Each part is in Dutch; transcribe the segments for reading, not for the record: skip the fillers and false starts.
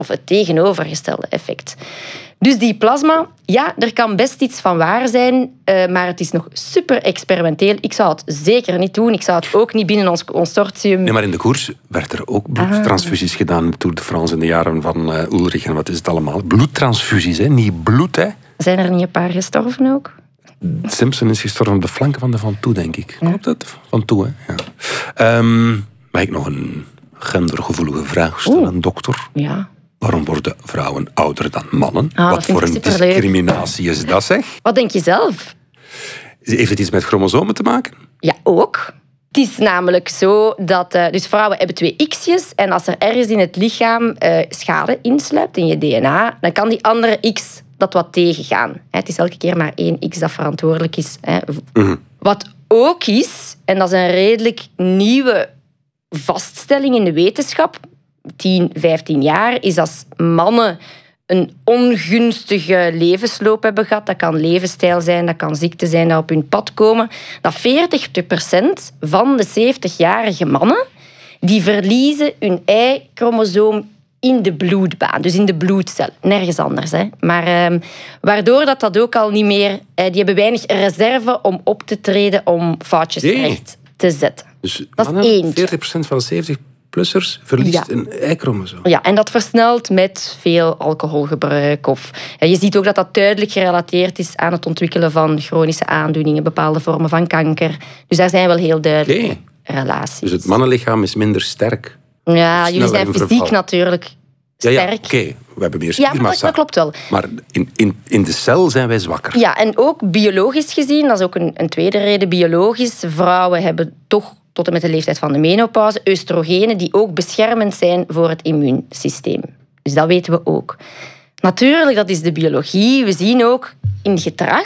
of het tegenovergestelde effect. Dus die plasma, ja, er kan best iets van waar zijn, maar het is nog super experimenteel. Ik zou het zeker niet doen. Ik zou het ook niet binnen ons consortium... Nee, maar in de koers werd er ook bloedtransfusies gedaan in de Tour de France in de jaren van Ulrich en wat is het allemaal. Bloedtransfusies, hè? Niet bloed, hè? Zijn er niet een paar gestorven ook? Simpson is gestorven op de flanken van de Van Toe, denk ik. Klopt dat? Van Toe, hè? Ja. Mag ik nog een gendergevoelige vraag stellen, dokter? Ja. Waarom worden vrouwen ouder dan mannen? Ah, wat voor een discriminatie is dat, zeg? Wat denk je zelf? Heeft het iets met chromosomen te maken? Ja, ook. Het is namelijk zo dat... dus vrouwen hebben 2 X'jes en als er ergens in het lichaam schade insluipt in je DNA, dan kan die andere X dat wat tegengaan. Het is elke keer maar 1 X dat verantwoordelijk is. Wat ook is, en dat is een redelijk nieuwe vaststelling in de wetenschap, 10, 15 jaar, is als mannen een ongunstige levensloop hebben gehad. Dat kan levensstijl zijn, dat kan ziekte zijn, dat op hun pad komen. Dat 40% van de 70-jarige mannen die verliezen hun Y-chromosoom in de bloedbaan, dus in de bloedcel. Nergens anders. Hè. Maar waardoor dat ook al niet meer... die hebben weinig reserve om op te treden, om foutjes recht te zetten. Dus dat is mannen, 1. 40% van de 70-plussers verliest een Y-chromosoom. Ja, en dat versnelt met veel alcoholgebruik. Je ziet ook dat dat duidelijk gerelateerd is aan het ontwikkelen van chronische aandoeningen, bepaalde vormen van kanker. Dus daar zijn wel heel duidelijke relaties. Dus het mannenlichaam is minder sterk. Ja, jullie zijn fysiek natuurlijk sterk. Ja, oké. We hebben meer spiermassa. Ja, dat klopt wel. Maar in de cel zijn wij zwakker. Ja, en ook biologisch gezien, dat is ook een tweede reden, biologisch. Vrouwen hebben toch tot en met de leeftijd van de menopauze oestrogenen die ook beschermend zijn voor het immuunsysteem. Dus dat weten we ook. Natuurlijk, dat is de biologie. We zien ook in gedrag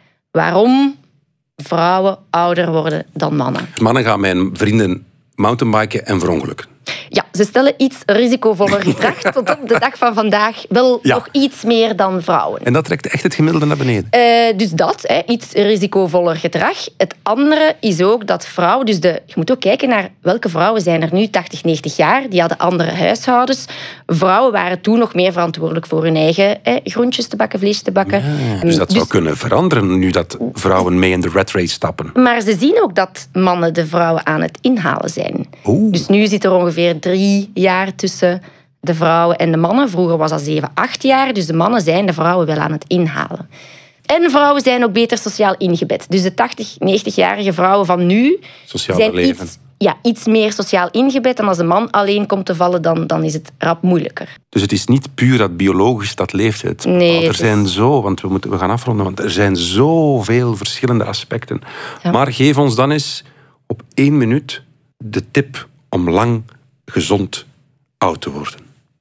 waarom vrouwen ouder worden dan mannen. Mannen gaan mijn vrienden mountainbiken en verongelukken. Ja, ze stellen iets risicovoller gedrag tot op de dag van vandaag wel nog iets meer dan vrouwen. En dat trekt echt het gemiddelde naar beneden? Dus dat, iets risicovoller gedrag. Het andere is ook dat vrouwen... Dus je moet ook kijken naar welke vrouwen zijn er nu 80, 90 jaar. Die hadden andere huishoudens. Vrouwen waren toen nog meer verantwoordelijk voor hun eigen groentjes te bakken, vlees te bakken. Ja, dus dat zou kunnen veranderen nu dat vrouwen mee in de rat race stappen. Maar ze zien ook dat mannen de vrouwen aan het inhalen zijn. Dus nu zit er ongeveer 3 jaar tussen de vrouwen en de mannen. Vroeger was dat 7, 8 jaar. Dus de mannen zijn de vrouwen wel aan het inhalen. En vrouwen zijn ook beter sociaal ingebed. Dus de 80, 90-jarige vrouwen van nu zijn iets meer sociaal ingebed. En als een man alleen komt te vallen, dan is het rap moeilijker. Dus het is niet puur dat biologisch dat leeftijd. Nee, er zijn want we gaan afronden, want er zijn zoveel verschillende aspecten. Ja. Maar geef ons dan eens op 1 minuut de tip om lang gezond oud te worden.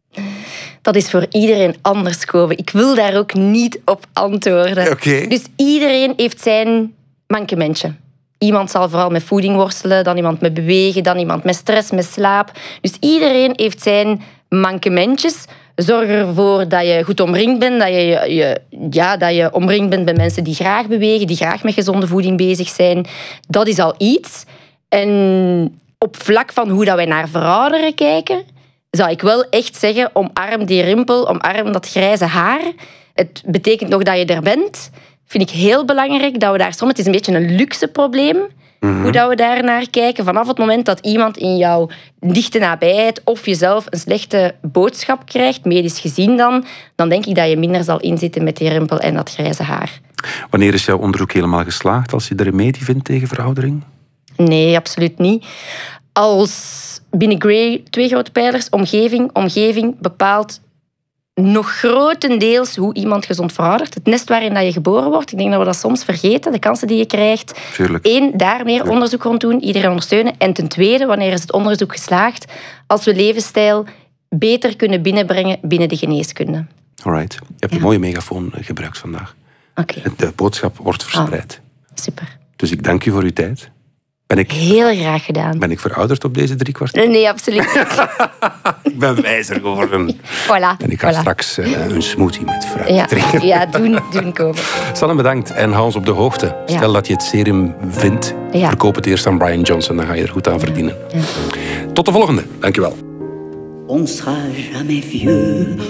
Dat is voor iedereen anders, Kobe. Ik wil daar ook niet op antwoorden. Okay. Dus iedereen heeft zijn mankementje. Iemand zal vooral met voeding worstelen, dan iemand met bewegen, dan iemand met stress, met slaap. Dus iedereen heeft zijn mankementjes. Zorg ervoor dat je goed omringd bent, dat je omringd bent bij mensen die graag bewegen, die graag met gezonde voeding bezig zijn. Dat is al iets. En op vlak van hoe dat wij naar verouderen kijken, zou ik wel echt zeggen, omarm die rimpel, omarm dat grijze haar. Het betekent nog dat je er bent. Vind ik heel belangrijk dat we daar soms... Het is een beetje een luxe probleem, hoe dat we daar naar kijken. Vanaf het moment dat iemand in jouw dichte nabijheid of jezelf een slechte boodschap krijgt, medisch gezien dan denk ik dat je minder zal inzitten met die rimpel en dat grijze haar. Wanneer is jouw onderzoek helemaal geslaagd als je de remedie vindt tegen veroudering? Nee, absoluut niet. Als binnen Gray 2 grote pijlers, omgeving bepaalt nog grotendeels hoe iemand gezond veroudert. Het nest waarin dat je geboren wordt, ik denk dat we dat soms vergeten, de kansen die je krijgt. Tuurlijk. 1, daar meer onderzoek rond doen, iedereen ondersteunen. En ten tweede, wanneer is het onderzoek geslaagd, als we levensstijl beter kunnen binnenbrengen binnen de geneeskunde. Alright. Je hebt een mooie megafoon gebruikt vandaag. Okay. De boodschap wordt verspreid. Super. Dus ik dank u voor uw tijd. Heel graag gedaan. Ben ik verouderd op deze 3 kwartier? Nee, absoluut niet. Ik ben wijzer geworden. Voilà. En ik ga straks een smoothie met fruit drinken. Ja, doen komen. Sanne, bedankt. En hou ons op de hoogte. Stel dat je het serum vindt, verkoop het eerst aan Brian Johnson. Dan ga je er goed aan verdienen. Ja. Tot de volgende. Dank je wel. On sera jamais vieux.